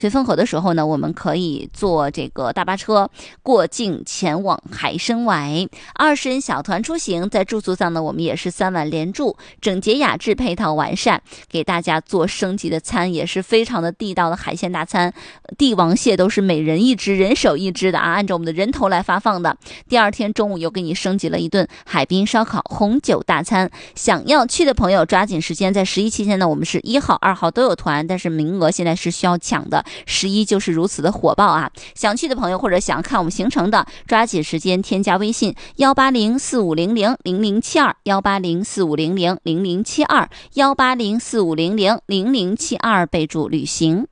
绥芬河的时候呢，我们可以坐这个大巴车过境前往海参崴，20人小团出行。在住宿上呢，我们也是3晚连住，整洁雅致，配套完善，给大家做升级的餐，也是非常的地道的海鲜大餐。帝王蟹都是每人一只，人手一只的啊，按照我们的人头来发放的。第2天中午又给你升级了一顿海滨烧烤、红酒大餐。想要去的朋友抓紧时间，在11期间呢，我们是1号、2号都有团，但是名额现在是需要抢的。11就是如此的火爆啊！想去的朋友或者想看我们行程的，抓紧时间添加微信18045000072 18045000072 18045000072，备注旅行。